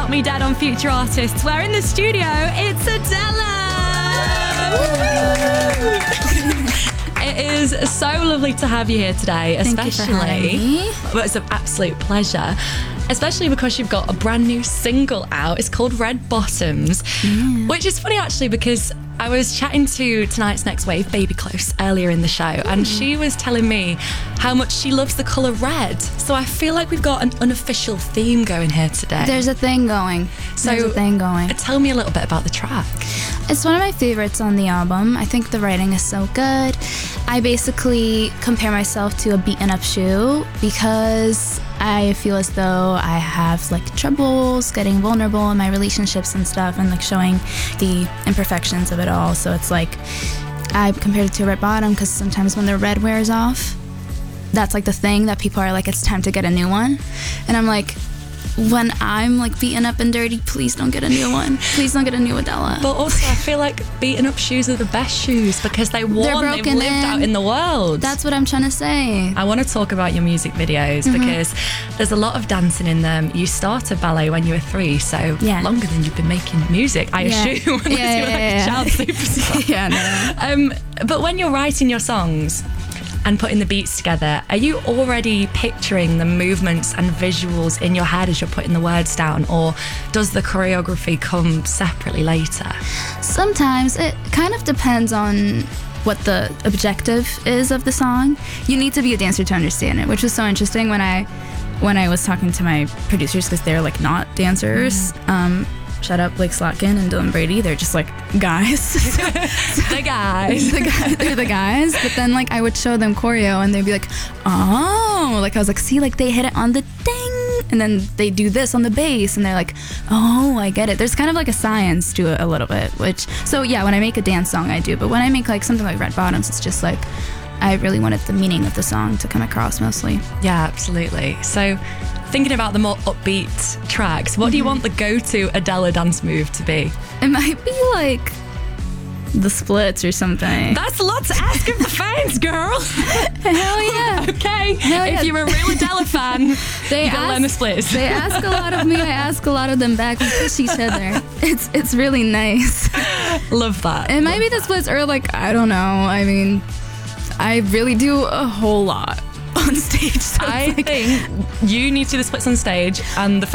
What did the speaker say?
Got Me Dead on Future Artists, where in the studio, it's Adela! It is so lovely to have you here today, especially. Thank you for having me. Well, it's an absolute pleasure. Especially because you've got a brand new single out. It's called Red Bottoms, which is funny actually because I was chatting to tonight's Next Wave, Baby Close, earlier in the show, and she was telling me how much she loves the colour red. So I feel like we've got an unofficial theme going here today. There's a thing going. Tell me a little bit about the track. It's one of my favorites on the album. I think the writing is so good. I basically compare myself to a beaten up shoe because I feel as though I have like troubles getting vulnerable in my relationships and stuff, and like showing the imperfections of it all. So it's like I compared it to a red bottom because sometimes when the red wears off, that's like the thing that people are like, it's time to get a new one. And I'm like, when I'm like beaten up and dirty, please don't get a new one. Please don't get a new Adela. But also I feel like beaten up shoes are the best shoes because they've lived out in the world. That's what I'm trying to say. I want to talk about your music videos because there's a lot of dancing in them. You started ballet when you were 3, so longer than you've been making music, I assume. Unless you were like a child superstar. But when you're writing your songs and putting the beats together, are you already picturing the movements and visuals in your head as you're putting the words down, or does the choreography come separately later? Sometimes it kind of depends on what the objective is of the song. You need to be a dancer to understand it, which was so interesting when I was talking to my producers, because they're like not dancers. Shout out Blake Slotkin and Dylan Brady. They're just like guys. The guys. They're the guys. But then like I would show them choreo and they'd be like, oh, like I was like, see, like they hit it on the ding, and then they do this on the bass, and they're like, oh, I get it. There's kind of like a science to it a little bit, so yeah, when I make a dance song I do, but when I make like something like Red Bottoms, it's just like I really wanted the meaning of the song to come across mostly. Yeah, absolutely. So thinking about the more upbeat tracks, what do you want the go-to Adela dance move to be? It might be like the splits or something. That's a lot to ask of the fans, girl. Hell yeah. Okay. Hell yeah. If you're a real Adela fan, you gotta learn the splits. They ask a lot of me, I ask a lot of them back. We push each other. It's really nice. Love that. It might be the splits, or like, I don't know. I mean, I really do a whole lot on stage. So I think you need to do the splits on stage, and the